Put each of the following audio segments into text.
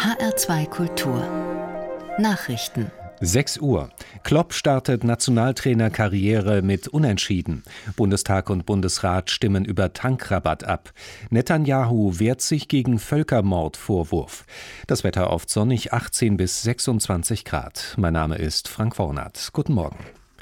HR2 Kultur Nachrichten 6 Uhr. Klopp startet Nationaltrainerkarriere mit Unentschieden. Bundestag und Bundesrat stimmen über Tankrabatt ab. Netanyahu wehrt sich gegen Völkermordvorwurf. Das Wetter oft sonnig, 18 bis 26 Grad. Mein Name ist Frank Wornath. Guten Morgen.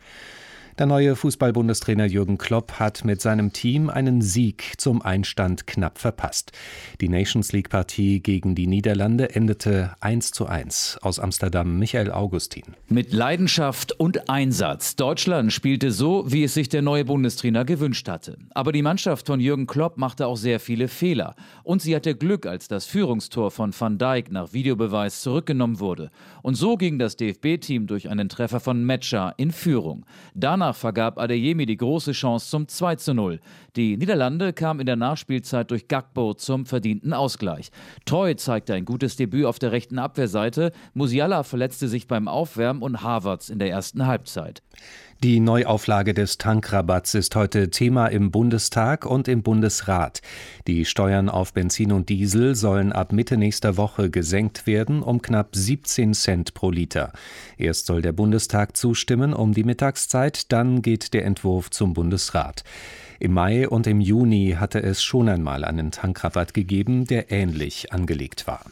Der neue Fußball-Bundestrainer Jürgen Klopp hat mit seinem Team einen Sieg zum Einstand knapp verpasst. Die Nations-League-Partie gegen die Niederlande endete 1:1. Aus Amsterdam Michael Augustin. Mit Leidenschaft und Einsatz. Deutschland spielte so, wie es sich der neue Bundestrainer gewünscht hatte. Aber die Mannschaft von Jürgen Klopp machte auch sehr viele Fehler. Und sie hatte Glück, als das Führungstor von Van Dijk nach Videobeweis zurückgenommen wurde. Und so ging das DFB-Team durch einen Treffer von Metscher in Führung. Danach vergab Adeyemi die große Chance zum 2:0. Die Niederlande kam in der Nachspielzeit durch Gakpo zum verdienten Ausgleich. Troy zeigte ein gutes Debüt auf der rechten Abwehrseite, Musiala verletzte sich beim Aufwärmen und Havertz in der ersten Halbzeit. Die Neuauflage des Tankrabatts ist heute Thema im Bundestag und im Bundesrat. Die Steuern auf Benzin und Diesel sollen ab Mitte nächster Woche gesenkt werden um knapp 17 Cent pro Liter. Erst soll der Bundestag zustimmen um die Mittagszeit, dann geht der Entwurf zum Bundesrat. Im Mai und im Juni hatte es schon einmal einen Tankrabatt gegeben, der ähnlich angelegt war.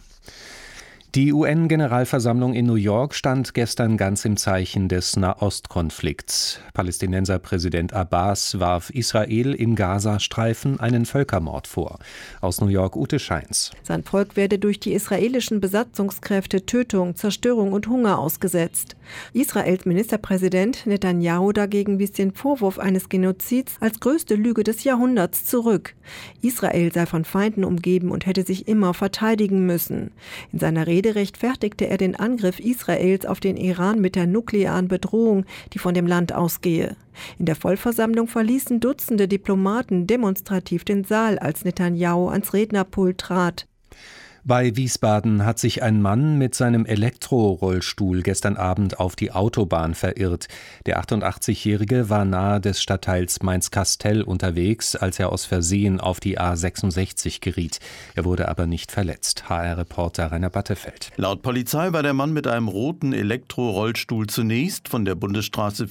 Die UN-Generalversammlung in New York stand gestern ganz im Zeichen des Nahostkonflikts. Palästinenserpräsident Abbas warf Israel im Gazastreifen einen Völkermord vor. Aus New York Ute Scheins. Sein Volk werde durch die israelischen Besatzungskräfte Tötung, Zerstörung und Hunger ausgesetzt. Israels Ministerpräsident Netanyahu dagegen wies den Vorwurf eines Genozids als größte Lüge des Jahrhunderts zurück. Israel sei von Feinden umgeben und hätte sich immer verteidigen müssen. In seiner Rede rechtfertigte er den Angriff Israels auf den Iran mit der nuklearen Bedrohung, die von dem Land ausgehe. In der Vollversammlung verließen Dutzende Diplomaten demonstrativ den Saal, als Netanyahu ans Rednerpult trat. Bei Wiesbaden hat sich ein Mann mit seinem Elektrorollstuhl gestern Abend auf die Autobahn verirrt. Der 88-Jährige war nahe des Stadtteils Mainz-Kastel unterwegs, als er aus Versehen auf die A66 geriet. Er wurde aber nicht verletzt. HR-Reporter Rainer Battefeld. Laut Polizei war der Mann mit einem roten Elektrorollstuhl zunächst von der Bundesstraße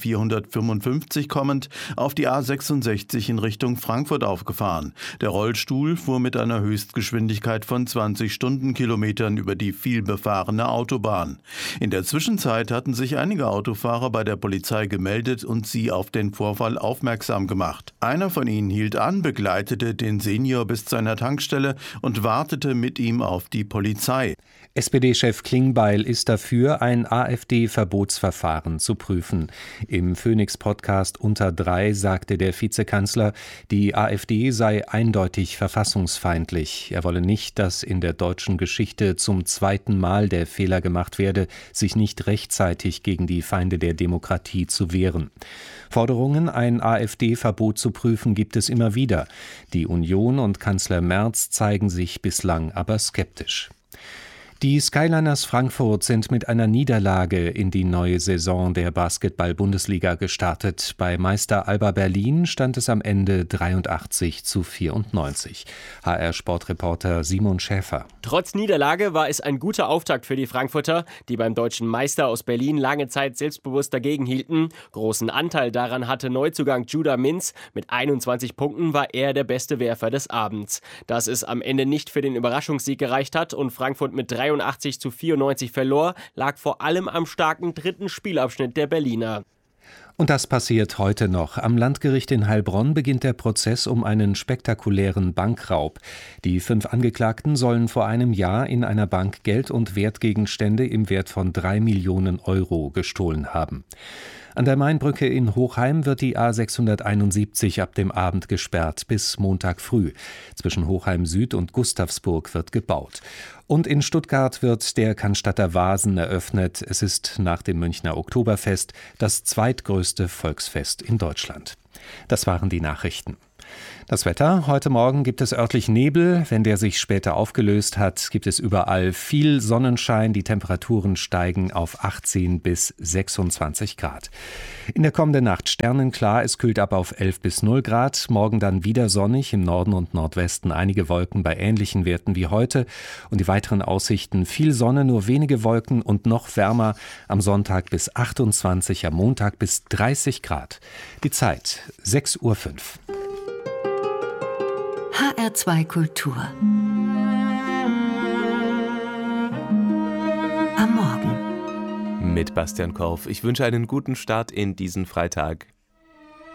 455 kommend auf die A66 in Richtung Frankfurt aufgefahren. Der Rollstuhl fuhr mit einer Höchstgeschwindigkeit von 20 Stundenkilometern über die vielbefahrene Autobahn. In der Zwischenzeit hatten sich einige Autofahrer bei der Polizei gemeldet und sie auf den Vorfall aufmerksam gemacht. Einer von ihnen hielt an, begleitete den Senior bis zu einer Tankstelle und wartete mit ihm auf die Polizei. SPD-Chef Klingbeil ist dafür, ein AfD-Verbotsverfahren zu prüfen. Im Phoenix-Podcast Unter 3 sagte der Vizekanzler, die AfD sei eindeutig verfassungsfeindlich. Er wolle nicht, dass in der deutschen Geschichte zum zweiten Mal der Fehler gemacht werde, sich nicht rechtzeitig gegen die Feinde der Demokratie zu wehren. Forderungen, ein AfD-Verbot zu prüfen, gibt es immer wieder. Die Union und Kanzler Merz zeigen sich bislang aber skeptisch. Die Skyliners Frankfurt sind mit einer Niederlage in die neue Saison der Basketball-Bundesliga gestartet. Bei Meister Alba Berlin stand es am Ende 83:94. HR-Sportreporter Simon Schäfer. Trotz Niederlage war es ein guter Auftakt für die Frankfurter, die beim deutschen Meister aus Berlin lange Zeit selbstbewusst dagegen hielten. Großen Anteil daran hatte Neuzugang Judah Mintz. Mit 21 Punkten war er der beste Werfer des Abends. Dass es am Ende nicht für den Überraschungssieg gereicht hat und Frankfurt mit 83:94 verlor, lag vor allem am starken dritten Spielabschnitt der Berliner. Und das passiert heute noch. Am Landgericht in Heilbronn beginnt der Prozess um einen spektakulären Bankraub. Die 5 Angeklagten sollen vor einem Jahr in einer Bank Geld und Wertgegenstände im Wert von 3 Millionen Euro gestohlen haben. An der Mainbrücke in Hochheim wird die A671 ab dem Abend gesperrt bis Montag früh. Zwischen Hochheim Süd und Gustavsburg wird gebaut. Und in Stuttgart wird der Cannstatter Vasen eröffnet. Es ist nach dem Münchner Oktoberfest das zweitgrößte Volksfest in Deutschland. Das waren die Nachrichten. Das Wetter: Heute Morgen gibt es örtlich Nebel. Wenn der sich später aufgelöst hat, gibt es überall viel Sonnenschein. Die Temperaturen steigen auf 18 bis 26 Grad. In der kommenden Nacht sternenklar. Es kühlt ab auf 11 bis 0 Grad. Morgen dann wieder sonnig. Im Norden und Nordwesten einige Wolken bei ähnlichen Werten wie heute. Und die weiteren Aussichten: viel Sonne, nur wenige Wolken und noch wärmer. Am Sonntag bis 28, am Montag bis 30 Grad. Die Zeit 6:05 Uhr. HR2 Kultur. Am Morgen. Mit Bastian Korf. Ich wünsche einen guten Start in diesen Freitag.